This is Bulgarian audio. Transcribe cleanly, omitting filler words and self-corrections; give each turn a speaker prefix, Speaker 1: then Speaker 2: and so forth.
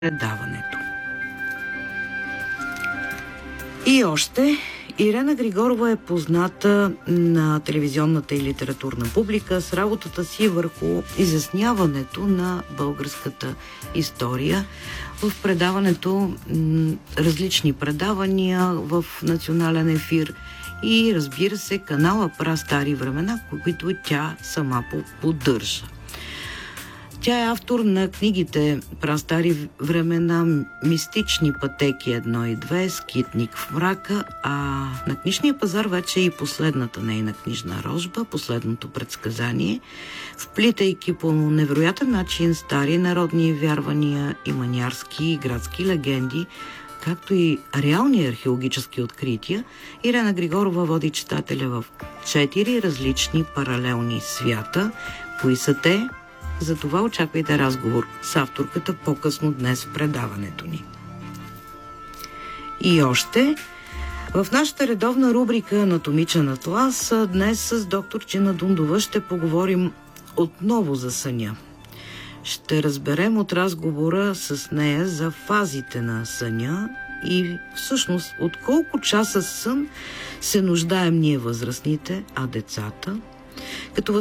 Speaker 1: предаването. И още, Ирена Григорова е позната на телевизионната и литературна публика с работата си върху изясняването на българската история в предаването, различни предавания в национален ефир и, разбира се, канала Прастари времена, които тя сама поддържа. Тя е автор на книгите Прастари времена, Мистични пътеки 1 и 2, Скитник в мрака, а на книжния пазар вече е и последната нейна книжна рожба, Последното предсказание, вплитайки по невероятен начин стари народни вярвания и маниарски и градски легенди, както и реални археологически открития. Ирена Григорова води читателя в 4 различни паралелни свята. Кои са те? Затова очаквайте разговор с авторката по-късно днес в предаването ни. И още, в нашата редовна рубрика Анатомичен атлас, днес с доктор Джина Дундова ще поговорим отново за съня. Ще разберем от разговора с нея за фазите на съня и всъщност от колко часа сън се нуждаем ние възрастните, а децата, като